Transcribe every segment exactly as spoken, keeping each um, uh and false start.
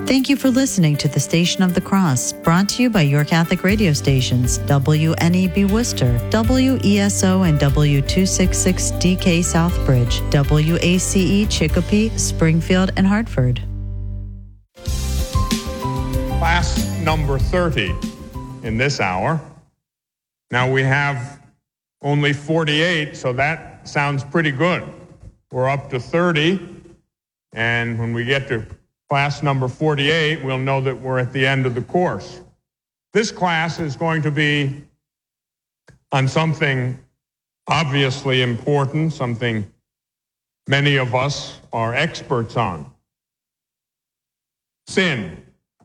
Thank you for listening to the Station of the Cross, brought to you by your Catholic radio stations, W N E B Worcester, W E S O and W two sixty-six D K Southbridge, W A C E Chicopee, Springfield, and Hartford. Class number thirty in this hour. Now we have only forty-eight, so that sounds pretty good. We're up to thirty, and when we get to class number forty-eight, we'll know that we're at the end of the course. This class is going to be on something obviously important, something many of us are experts on. Sin.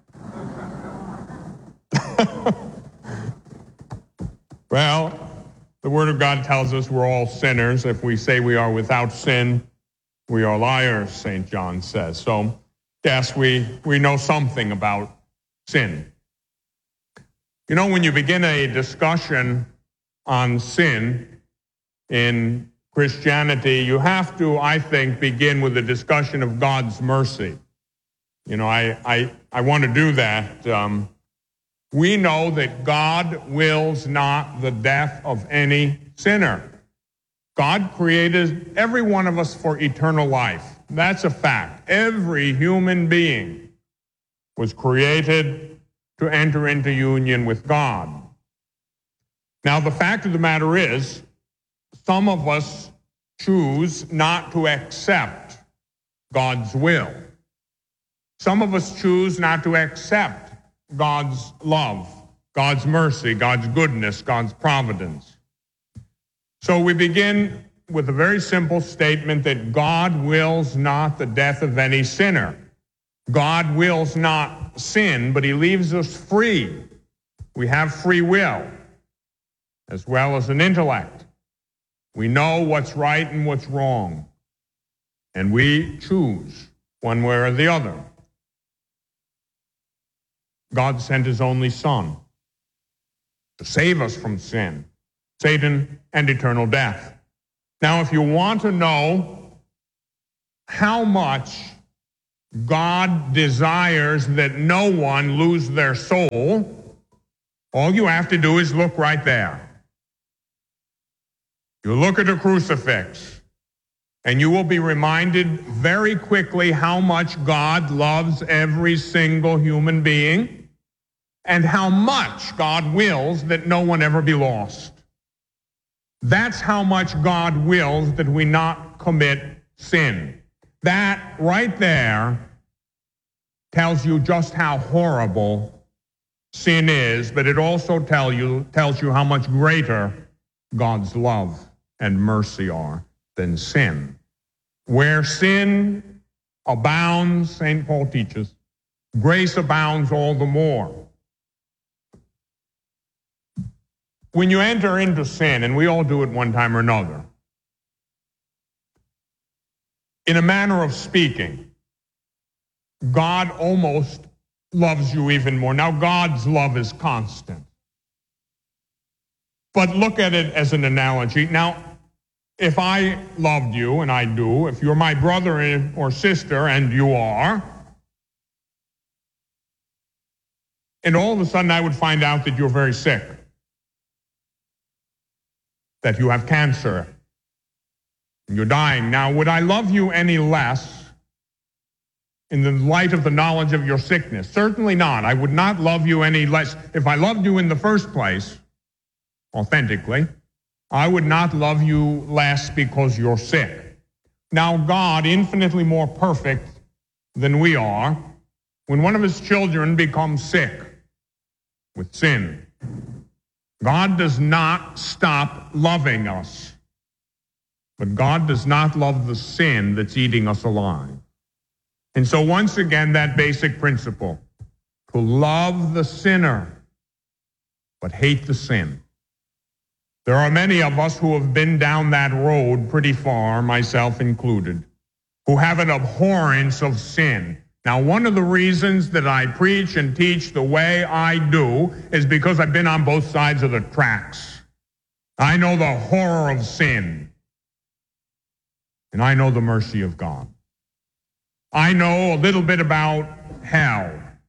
Well, the Word of God tells us we're all sinners. If we say we are without sin, we are liars, Saint John says. So, yes, we, we know something about sin. You know, when you begin a discussion on sin in Christianity, you have to, I think, begin with a discussion of God's mercy. You know, I, I, I want to do that. Um, we know that God wills not the death of any sinner. God created every one of us for eternal life. That's a fact. Every human being was created to enter into union with God. Now, the fact of the matter is, some of us choose not to accept God's will. Some of us choose not to accept God's love, God's mercy, God's goodness, God's providence. So we begin with a very simple statement that God wills not the death of any sinner. God wills not sin, but he leaves us free. We have free will, as well as an intellect. We know what's right and what's wrong, and we choose one way or the other. God sent his only Son to save us from sin, Satan, and eternal death. Now, if you want to know how much God desires that no one lose their soul, all you have to do is look right there. You look at a crucifix, and you will be reminded very quickly how much God loves every single human being, and how much God wills that no one ever be lost. That's how much God wills that we not commit sin. That right there tells you just how horrible sin is, but it also tell you, tells you how much greater God's love and mercy are than sin. Where sin abounds, Saint Paul teaches, grace abounds all the more. When you enter into sin, and we all do it one time or another, in a manner of speaking, God almost loves you even more. Now, God's love is constant. But look at it as an analogy. Now, if I loved you, and I do, if you're my brother or sister, and you are, and all of a sudden I would find out that you're very sick, that you have cancer, and you're dying. Now, would I love you any less in the light of the knowledge of your sickness? Certainly not. I would not love you any less. If I loved you in the first place, authentically, I would not love you less because you're sick. Now, God, infinitely more perfect than we are, when one of his children becomes sick with sin, God does not stop loving us, but God does not love the sin that's eating us alive. And so once again, that basic principle, to love the sinner, but hate the sin. There are many of us who have been down that road pretty far, myself included, who have an abhorrence of sin. Now, one of the reasons that I preach and teach the way I do is because I've been on both sides of the tracks. I know the horror of sin, and I know the mercy of God. I know a little bit about hell,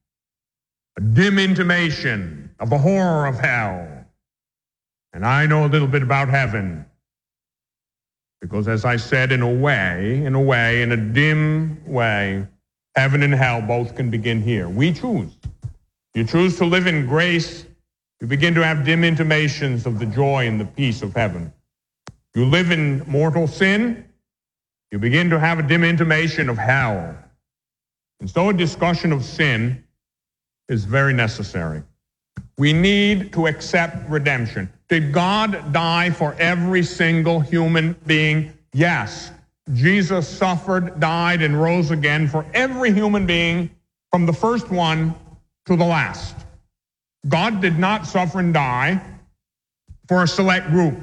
a dim intimation of the horror of hell. And I know a little bit about heaven. Because as I said, in a way, in a way, in a dim way, heaven and hell both can begin here. We choose. You choose to live in grace, you begin to have dim intimations of the joy and the peace of heaven. You live in mortal sin, you begin to have a dim intimation of hell. And so a discussion of sin is very necessary. We need to accept redemption. Did God die for every single human being? Yes. Jesus suffered, died, and rose again for every human being from the first one to the last. God did not suffer and die for a select group.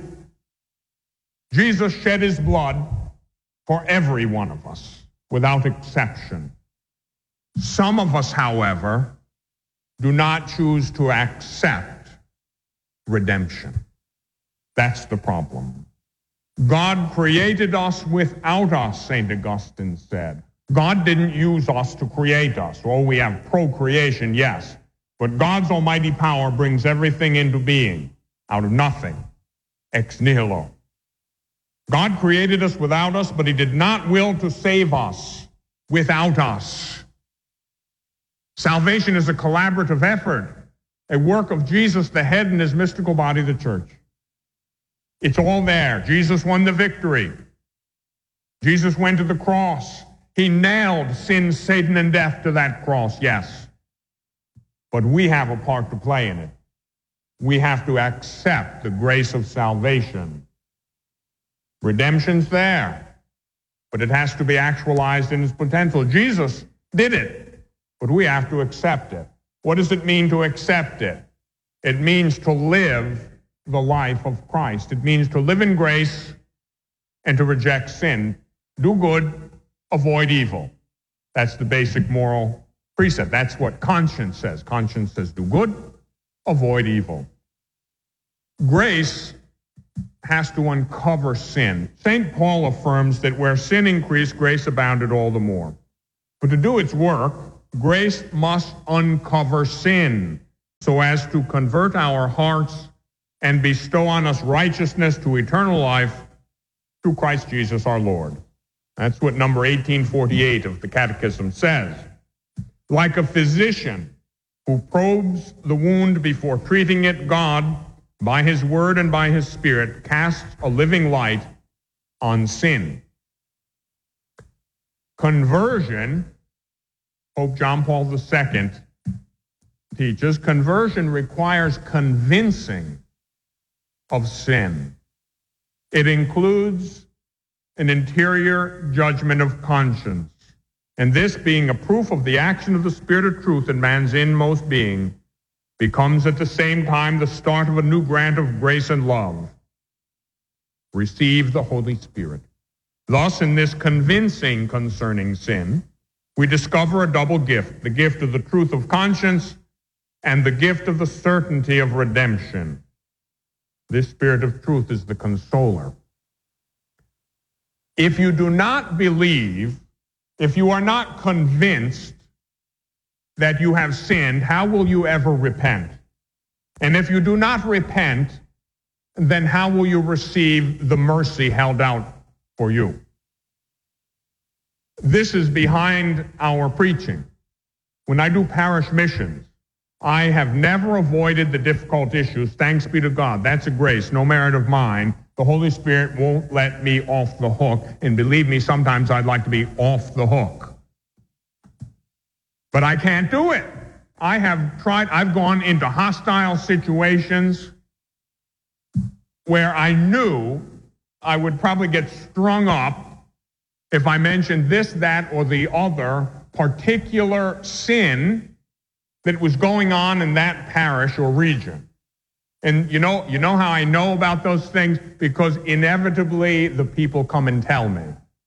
Jesus shed his blood for every one of us, without exception. Some of us, however, do not choose to accept redemption. That's the problem. God created us without us, Saint Augustine said. God didn't use us to create us. Oh, we have procreation, yes. But God's almighty power brings everything into being out of nothing, ex nihilo. God created us without us, but he did not will to save us without us. Salvation is a collaborative effort, a work of Jesus, the head, and his mystical body, the church. It's all there. Jesus won the victory. Jesus went to the cross. He nailed sin, Satan, and death to that cross, yes. But we have a part to play in it. We have to accept the grace of salvation. Redemption's there, but it has to be actualized in its potential. Jesus did it, but we have to accept it. What does it mean to accept it? It means to live the life of Christ. It means to live in grace and to reject sin. Do good, avoid evil. That's the basic moral precept. That's what conscience says. Conscience says do good, avoid evil. Grace has to uncover sin. Saint Paul affirms that where sin increased, grace abounded all the more. But to do its work, grace must uncover sin so as to convert our hearts and bestow on us righteousness to eternal life through Christ Jesus our Lord. That's what number eighteen forty-eight of the Catechism says. Like a physician who probes the wound before treating it, God, by his word and by his spirit, casts a living light on sin. Conversion, Pope John Paul the Second teaches, conversion requires convincing of sin. It includes an interior judgment of conscience, and this, being a proof of the action of the Spirit of truth in man's inmost being, becomes at the same time the start of a new grant of grace and love. Receive the Holy Spirit. Thus, in this convincing concerning sin, we discover a double gift, the gift of the truth of conscience and the gift of the certainty of redemption. This Spirit of truth is the consoler. If you do not believe, if you are not convinced that you have sinned, how will you ever repent? And if you do not repent, then how will you receive the mercy held out for you? This is behind our preaching. When I do parish missions, I have never avoided the difficult issues, thanks be to God. That's a grace, no merit of mine. The Holy Spirit won't let me off the hook. And believe me, sometimes I'd like to be off the hook. But I can't do it. I have tried, I've gone into hostile situations where I knew I would probably get strung up if I mentioned this, that, or the other particular sin that was going on in that parish or region. And you know, you know how I know about those things? Because inevitably the people come and tell me.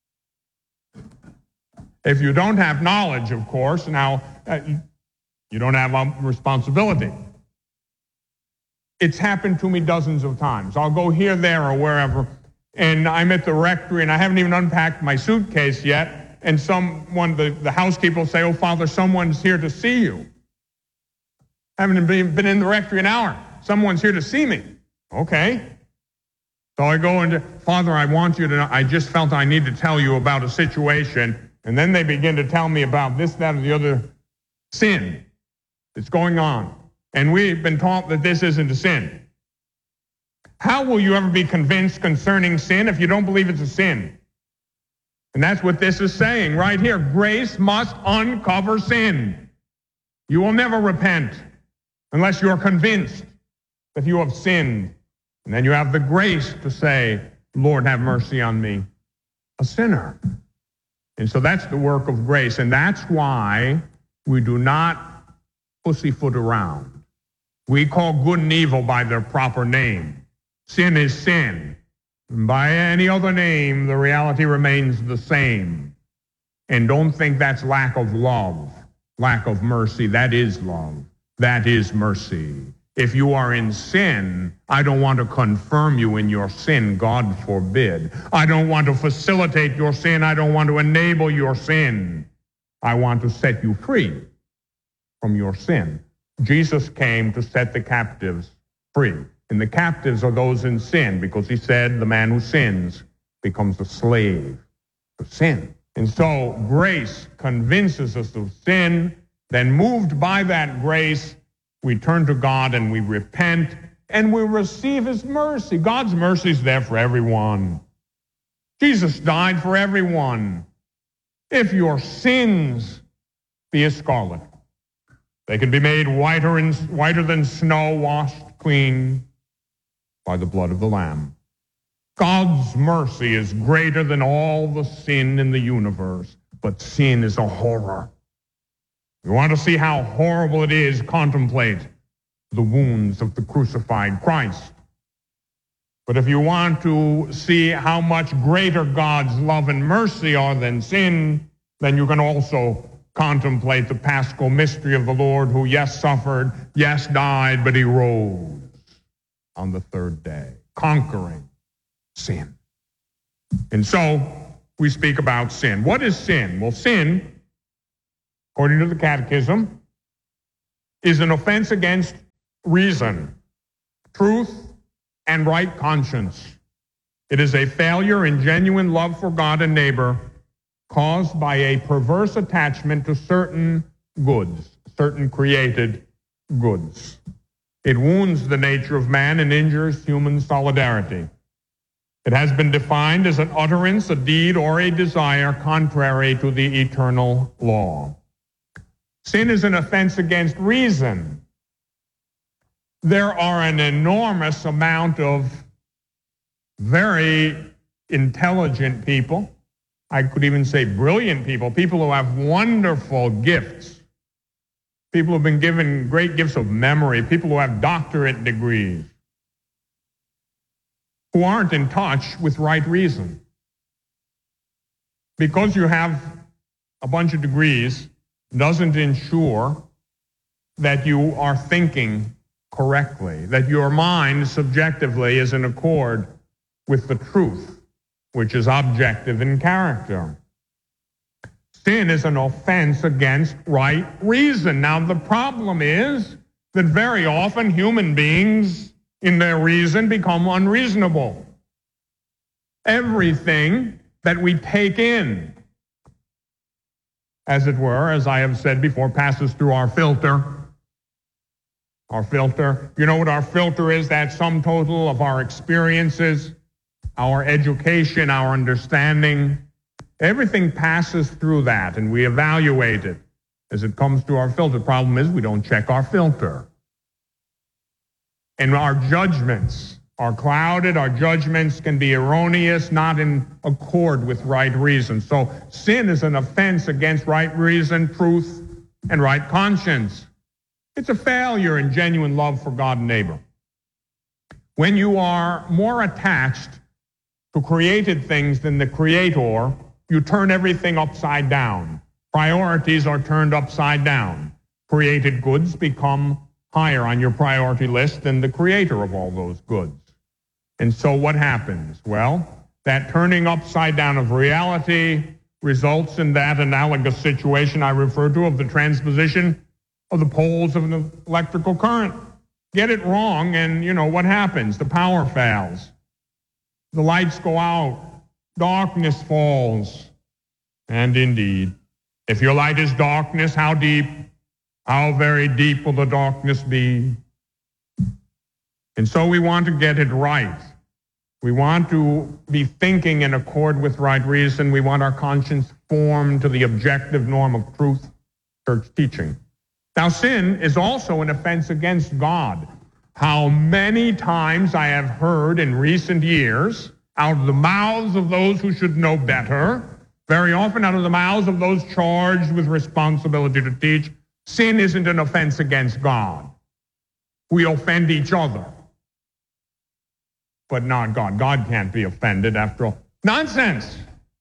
If you don't have knowledge, of course, now uh, you don't have a responsibility. It's happened to me dozens of times. I'll go here, there, or wherever, and I'm at the rectory, and I haven't even unpacked my suitcase yet, and someone, the, the housekeeper will say, oh, Father, someone's here to see you. Haven't been in the rectory an hour. Someone's here to see me. Okay. So I go into, Father, I want you to know, I just felt I need to tell you about a situation. And then they begin to tell me about this, that, or the other sin that's going on. And we've been taught that this isn't a sin. How will you ever be convinced concerning sin if you don't believe it's a sin? And that's what this is saying right here. Grace must uncover sin. You will never repent unless you're convinced that you have sinned. And then you have the grace to say, Lord, have mercy on me, a sinner. And so that's the work of grace. And that's why we do not pussyfoot around. We call good and evil by their proper name. Sin is sin. And by any other name, the reality remains the same. And don't think that's lack of love, lack of mercy. That is love. That is mercy. If you are in sin, I don't want to confirm you in your sin, God forbid. I don't want to facilitate your sin. I don't want to enable your sin. I want to set you free from your sin. Jesus came to set the captives free. And the captives are those in sin, because he said the man who sins becomes a slave to sin. And so grace convinces us of sin. Then moved by that grace, we turn to God and we repent and we receive his mercy. God's mercy is there for everyone. Jesus died for everyone. If your sins be as scarlet, they can be made whiter and whiter than snow, washed clean by the blood of the Lamb. God's mercy is greater than all the sin in the universe, but sin is a horror. You want to see how horrible it is, contemplate the wounds of the crucified Christ. But if you want to see how much greater God's love and mercy are than sin, then you can also contemplate the paschal mystery of the Lord, who, yes, suffered, yes, died, but he rose on the third day, conquering sin. And so we speak about sin. What is sin? Well, sin, according to the Catechism, is an offense against reason, truth, and right conscience. It is a failure in genuine love for God and neighbor caused by a perverse attachment to certain goods, certain created goods. It wounds the nature of man and injures human solidarity. It has been defined as an utterance, a deed, or a desire contrary to the eternal law. Sin is an offense against reason. There are an enormous amount of very intelligent people, I could even say brilliant people, people who have wonderful gifts, people who have been given great gifts of memory, people who have doctorate degrees, who aren't in touch with right reason. Because you have a bunch of degrees doesn't ensure that you are thinking correctly, that your mind subjectively is in accord with the truth, which is objective in character. Sin is an offense against right reason. Now, the problem is that very often human beings in their reason become unreasonable. Everything that we take in, as it were, as I have said before, passes through our filter. Our filter. You know what our filter is? That sum total of our experiences, our education, our understanding. Everything passes through that, and we evaluate it as it comes through our filter. The problem is we don't check our filter. And our judgments are clouded. Our judgments can be erroneous, not in accord with right reason. So sin is an offense against right reason, truth, and right conscience. It's a failure in genuine love for God and neighbor. When you are more attached to created things than the Creator, you turn everything upside down. Priorities are turned upside down. Created goods become higher on your priority list than the Creator of all those goods. And so what happens? Well, that turning upside down of reality results in that analogous situation I referred to of the transposition of the poles of an electrical current. Get it wrong, and you know what happens? The power fails. The lights go out. Darkness falls. And indeed, if your light is darkness, how deep, how very deep will the darkness be? And so we want to get it right. We want to be thinking in accord with right reason. We want our conscience formed to the objective norm of truth, church teaching. Now, sin is also an offense against God. How many times I have heard in recent years, out of the mouths of those who should know better, very often out of the mouths of those charged with responsibility to teach, sin isn't an offense against God. We offend each other, but not God. God can't be offended after all. Nonsense.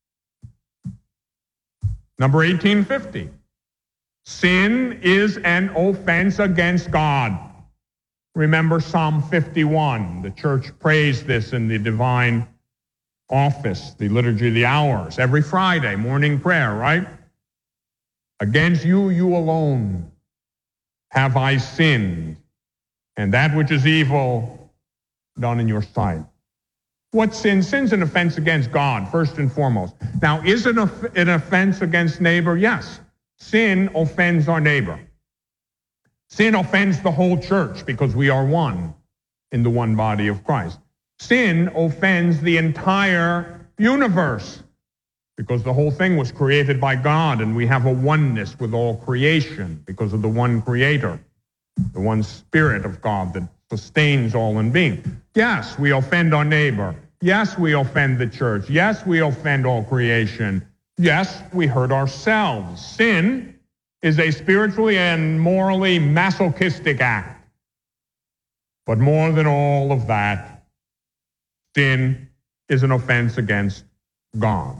Number eighteen fifty. Sin is an offense against God. Remember Psalm fifty-one. The church prays this in the divine office, the liturgy of the hours, every Friday, morning prayer, right? Against you, you alone, have I sinned, and that which is evil done in your sight. What sin? Sin's an offense against God, first and foremost. Now, is it an offense against neighbor? Yes. Sin offends our neighbor. Sin offends the whole church because we are one in the one body of Christ. Sin offends the entire universe because the whole thing was created by God, and we have a oneness with all creation because of the one creator, the one Spirit of God that sustains all in being. Yes, we offend our neighbor. Yes, we offend the church. Yes, we offend all creation. Yes, we hurt ourselves. Sin is a spiritually and morally masochistic act. But more than all of that, sin is an offense against God.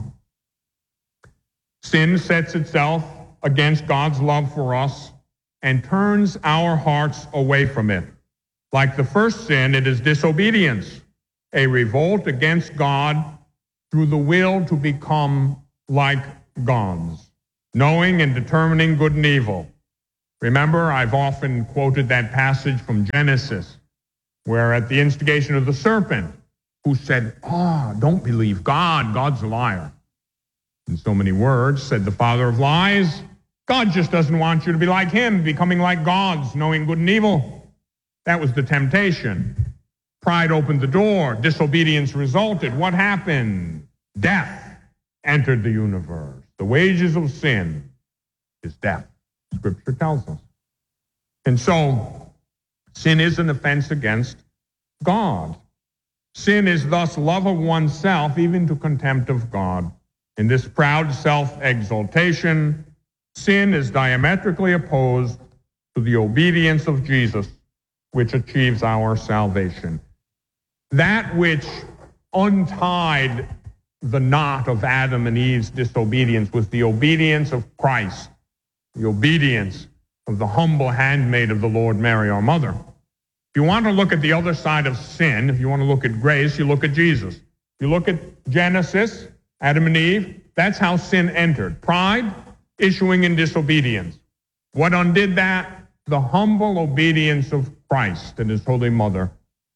Sin sets itself against God's love for us and turns our hearts away from it. Like the first sin, it is disobedience, a revolt against God through the will to become like gods, knowing and determining good and evil. Remember, I've often quoted that passage from Genesis, where at the instigation of the serpent, who said, oh, don't believe God, God's a liar. In so many words, said the father of lies, God just doesn't want you to be like him, becoming like gods, knowing good and evil. That was the temptation. Pride opened the door. Disobedience resulted. What happened? Death entered the universe. The wages of sin is death, Scripture tells us. And so, sin is an offense against God. Sin is thus love of oneself, even to contempt of God. In this proud self-exaltation, sin is diametrically opposed to the obedience of Jesus, which achieves our salvation. That which untied the knot of Adam and Eve's disobedience was the obedience of Christ, the obedience of the humble handmaid of the Lord, Mary, our mother. If you want to look at the other side of sin, if you want to look at grace, you look at Jesus. You look at Genesis, Adam and Eve, that's how sin entered. Pride, issuing in disobedience. What undid that? The humble obedience of Christ and his holy mother.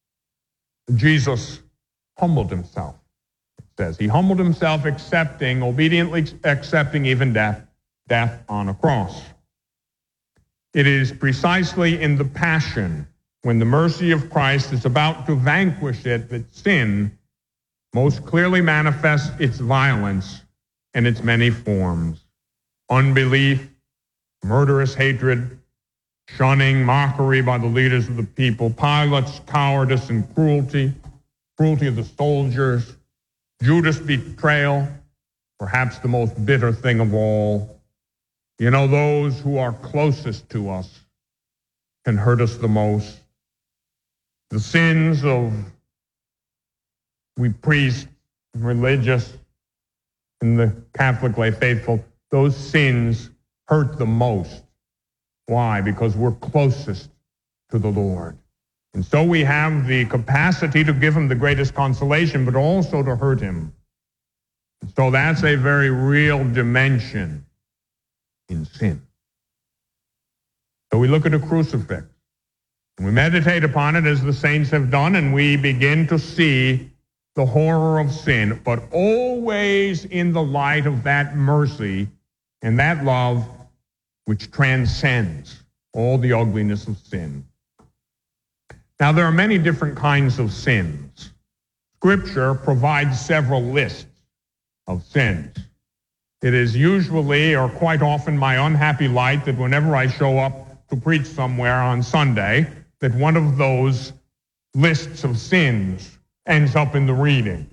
Jesus humbled himself, it says. He humbled himself, accepting, obediently accepting even death, death on a cross. It is precisely in the passion, when the mercy of Christ is about to vanquish it, that sin most clearly manifests its violence in its many forms. Unbelief, murderous hatred, shunning, mockery by the leaders of the people, Pilate's cowardice and cruelty, cruelty of the soldiers, Judas' betrayal, perhaps the most bitter thing of all. You know, those who are closest to us can hurt us the most. The sins of we priests, religious, and the Catholic lay faithful, those sins hurt the most. Why? Because we're closest to the Lord. And so we have the capacity to give him the greatest consolation, but also to hurt him. So that's a very real dimension in sin. So we look at a crucifix, and we meditate upon it as the saints have done, and we begin to see the horror of sin, but always in the light of that mercy and that love which transcends all the ugliness of sin. Now, there are many different kinds of sins. Scripture provides several lists of sins. It is usually or quite often my unhappy light that whenever I show up to preach somewhere on Sunday, that one of those lists of sins ends up in the reading.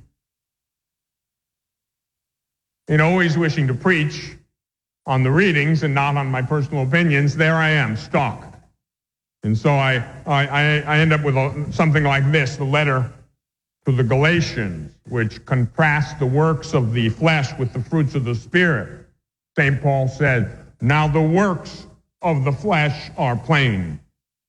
In always wishing to preach on the readings and not on my personal opinions, there I am, stuck. And so I, I, I end up with a, something like this, the letter to the Galatians, which contrasts the works of the flesh with the fruits of the Spirit. Saint Paul said, now the works of the flesh are plain: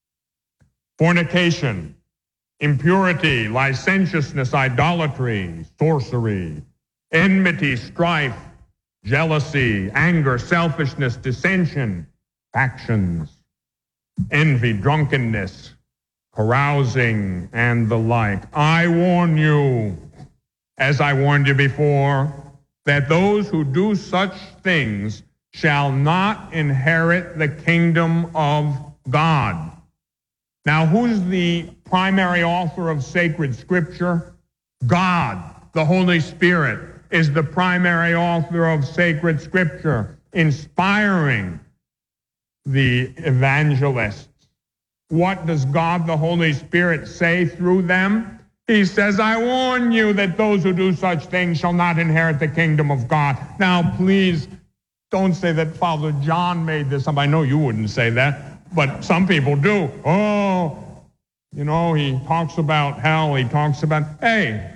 fornication, impurity, licentiousness, idolatry, sorcery, enmity, strife, jealousy, anger, selfishness, dissension, factions, envy, drunkenness, carousing, and the like. I warn you, as I warned you before, that those who do such things shall not inherit the kingdom of God. Now, who's the primary author of sacred scripture? God, the Holy Spirit, is the primary author of sacred scripture, inspiring the evangelists. What does God, the Holy Spirit, say through them? He says, I warn you that those who do such things shall not inherit the kingdom of God. Now, please don't say that Father John made this up. I know you wouldn't say that, but some people do. Oh, you know, he talks about hell. He talks about, hey,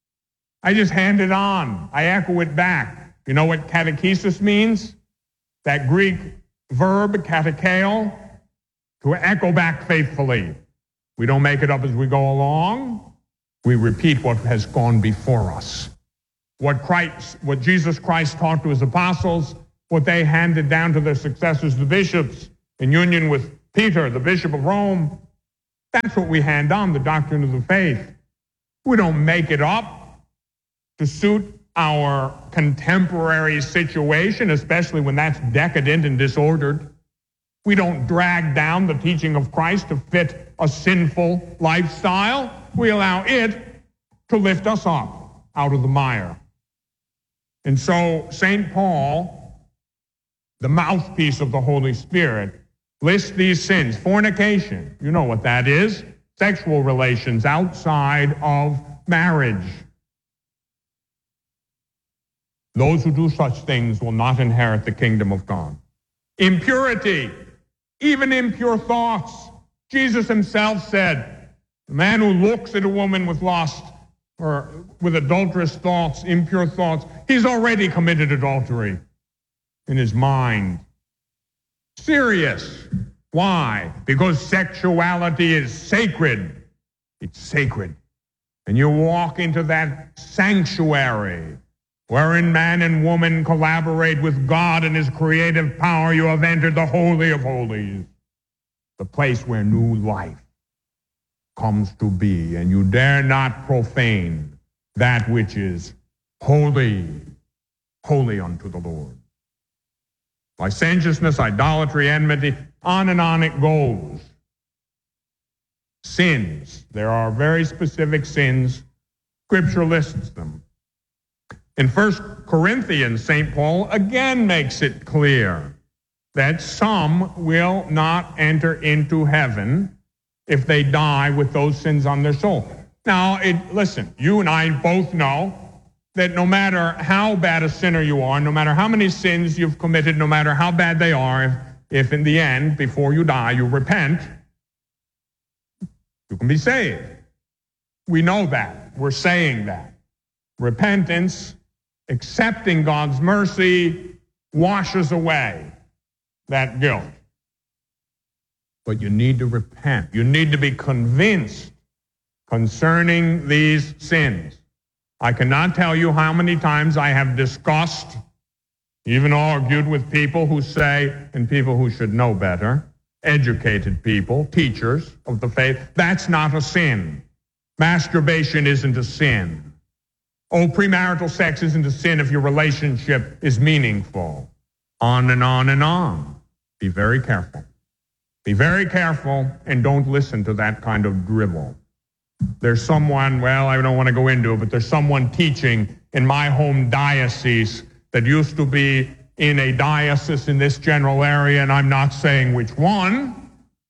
I just hand it on. I echo it back. You know what catechesis means? That Greek verb, katekeo, to echo back faithfully. We don't make it up as we go along. We repeat what has gone before us. What Christ, what Jesus Christ taught to his apostles, what they handed down to their successors, the bishops, in union with Peter, the Bishop of Rome. That's what we hand on, the doctrine of the faith. We don't make it up to suit our contemporary situation, especially when that's decadent and disordered. We don't drag down the teaching of Christ to fit a sinful lifestyle. We allow it to lift us up out of the mire. And so Saint Paul, the mouthpiece of the Holy Spirit, lists these sins. Fornication, you know what that is. Sexual relations outside of marriage. Those who do such things will not inherit the kingdom of God. Impurity, even impure thoughts. Jesus himself said, the man who looks at a woman with lust or with adulterous thoughts, impure thoughts, he's already committed adultery in his mind. Serious. Why? Because sexuality is sacred. It's sacred. And you walk into that sanctuary wherein man and woman collaborate with God and his creative power. You have entered the Holy of Holies, the place where new life comes to be, and you dare not profane that which is holy, holy unto the Lord. Licentiousness, idolatry, enmity, on and on it goes. Sins. There are very specific sins. Scripture lists them. In First Corinthians, Saint Paul again makes it clear that some will not enter into heaven if they die with those sins on their soul. Now, it, listen, you and I both know that no matter how bad a sinner you are, no matter how many sins you've committed, no matter how bad they are, if, if in the end, before you die, you repent, you can be saved. We know that. We're saying that. Repentance, accepting God's mercy, washes away that guilt. But you need to repent. You need to be convinced concerning these sins. I cannot tell you how many times I have discussed, even argued with people who say, and people who should know better, educated people, teachers of the faith, that's not a sin. Masturbation isn't a sin. Oh, premarital sex isn't a sin if your relationship is meaningful. On and on and on. Be very careful. Be very careful and don't listen to that kind of drivel. There's someone, well, I don't want to go into it, but there's someone teaching in my home diocese that used to be in a diocese in this general area, and I'm not saying which one,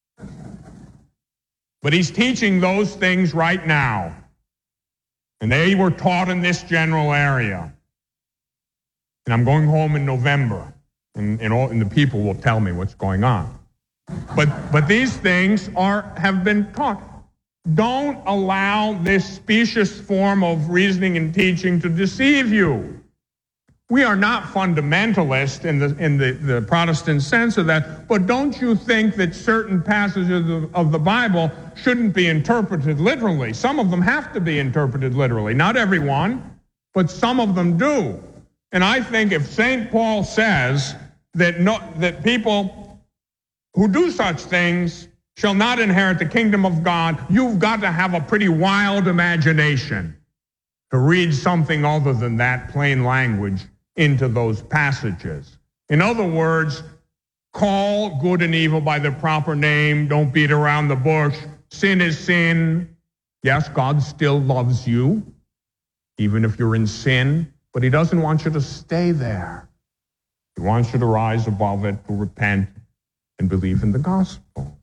but he's teaching those things right now. And they were taught in this general area. And I'm going home in November, and, and, all, and the people will tell me what's going on. But but these things are have been taught. Don't allow this specious form of reasoning and teaching to deceive you. We are not fundamentalist in the in the, the Protestant sense of that, but don't you think that certain passages of, of the Bible shouldn't be interpreted literally? Some of them have to be interpreted literally. Not everyone, but some of them do. And I think if Saint Paul says that no, that people who do such things shall not inherit the kingdom of God, you've got to have a pretty wild imagination to read something other than that plain language into those passages. In other words, call good and evil by their proper name. Don't beat around the bush. Sin is sin. Yes, God still loves you, even if you're in sin, but he doesn't want you to stay there. He wants you to rise above it, to repent, and believe in the gospel.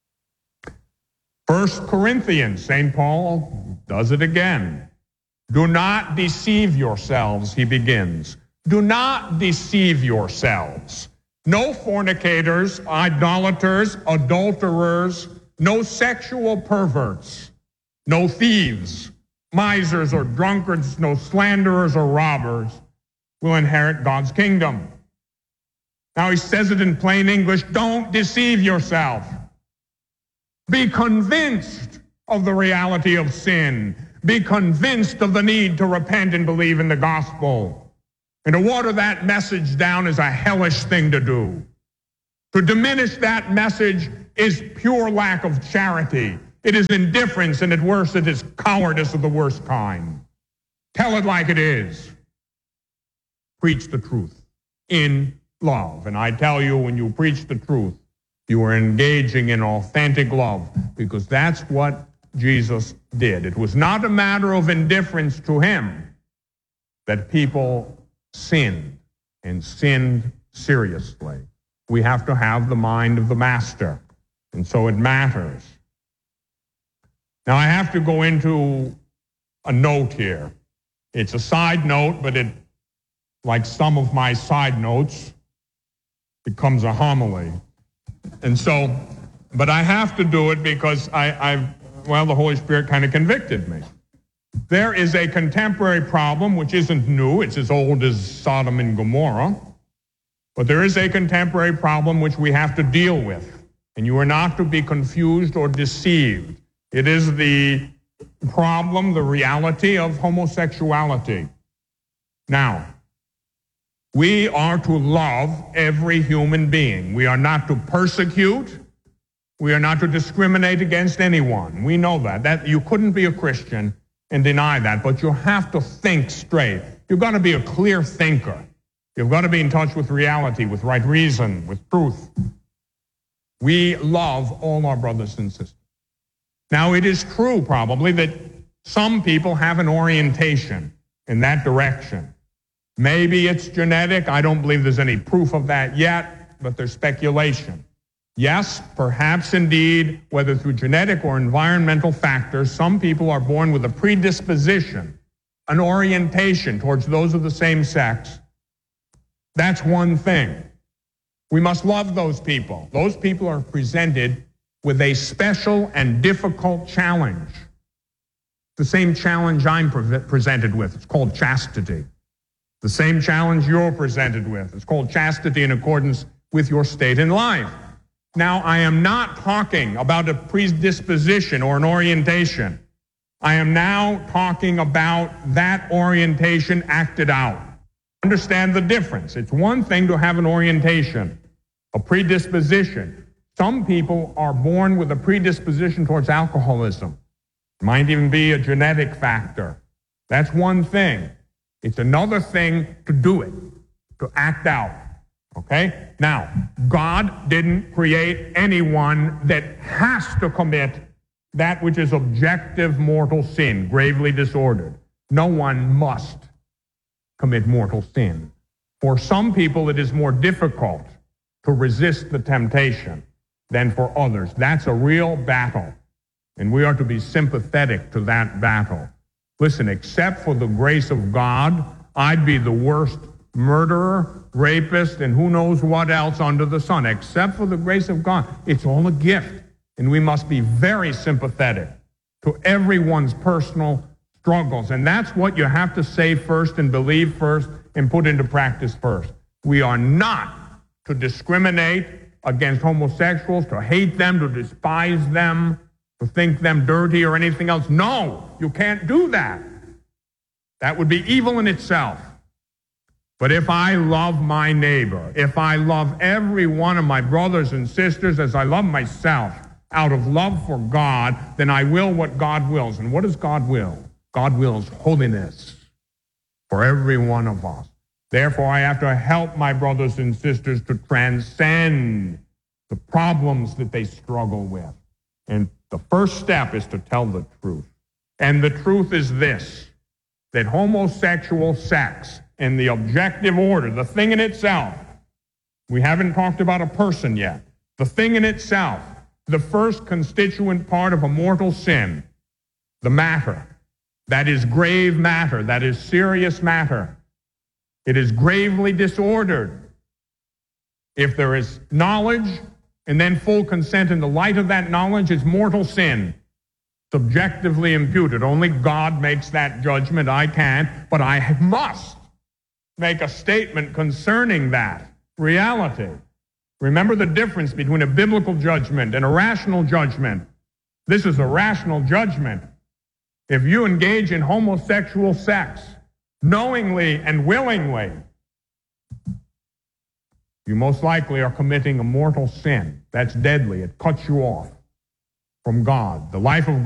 First Corinthians, Saint Paul does it again. Do not deceive yourselves, he begins. Do not deceive yourselves. No fornicators, idolaters, adulterers, no sexual perverts, no thieves, misers or drunkards, no slanderers or robbers will inherit God's kingdom. Now he says it in plain English, don't deceive yourself. Be convinced of the reality of sin. Be convinced of the need to repent and believe in the gospel. And to water that message down is a hellish thing to do. To diminish that message is pure lack of charity. It is indifference, and at worst it is cowardice of the worst kind. Tell it like it is. Preach the truth in love. And I tell you, when you preach the truth, you are engaging in authentic love, because that's what Jesus did. It was not a matter of indifference to him that people sinned, and sinned seriously. We have to have the mind of the master, and so it matters. Now I have to go into a note here. It's a side note, but it, like some of my side notes, becomes a homily. And so, but I have to do it because I, I've, well, the Holy Spirit kind of convicted me. There is a contemporary problem which isn't new. It's as old as Sodom and Gomorrah. But there is a contemporary problem which we have to deal with. And you are not to be confused or deceived. It is the problem, the reality of homosexuality. Now, we are to love every human being. We are not to persecute. We are not to discriminate against anyone. We know that. That you couldn't be a Christian and deny that, but you have to think straight. You've got to be a clear thinker. You've got to be in touch with reality, with right reason, with truth. We love all our brothers and sisters. Now, it is true probably that some people have an orientation in that direction. Maybe it's genetic. I don't believe there's any proof of that yet, but there's speculation. Yes, perhaps indeed, whether through genetic or environmental factors, some people are born with a predisposition, an orientation towards those of the same sex. That's one thing. We must love those people. Those people are presented with a special and difficult challenge. The same challenge I'm pre- presented with. It's called chastity. The same challenge you're presented with. It's called chastity in accordance with your state in life. Now, I am not talking about a predisposition or an orientation. I am now talking about that orientation acted out. Understand the difference. It's one thing to have an orientation, a predisposition. Some people are born with a predisposition towards alcoholism. It might even be a genetic factor. That's one thing. It's another thing to do it, to act out. Okay? Now, God didn't create anyone that has to commit that which is objective mortal sin, gravely disordered. No one must commit mortal sin. For some people, it is more difficult to resist the temptation than for others. That's a real battle, and we are to be sympathetic to that battle. Listen, except for the grace of God, I'd be the worst murderer, rapist, and who knows what else under the sun. Except for the grace of God, it's all a gift. And we must be very sympathetic to everyone's personal struggles. And that's what you have to say first and believe first and put into practice first. We are not to discriminate against homosexuals, to hate them, to despise them, to think them dirty or anything else. No, you can't do that. That would be evil in itself. But if I love my neighbor, if I love every one of my brothers and sisters as I love myself, out of love for God, then I will what God wills. And what does God will? God wills holiness for every one of us. Therefore, I have to help my brothers and sisters to transcend the problems that they struggle with. And the first step is to tell the truth. And the truth is this, that homosexual sex in the objective order, the thing in itself, we haven't talked about a person yet, the thing in itself, the first constituent part of a mortal sin, the matter, that is grave matter, that is serious matter. It is gravely disordered. If there is knowledge and then full consent in the light of that knowledge, it's mortal sin, subjectively imputed. Only God makes that judgment. I can't, but I must make a statement concerning that reality. Remember the difference between a biblical judgment and a rational judgment. This is a rational judgment. If you engage in homosexual sex, knowingly and willingly, you most likely are committing a mortal sin. That's deadly. It cuts you off from God. The life of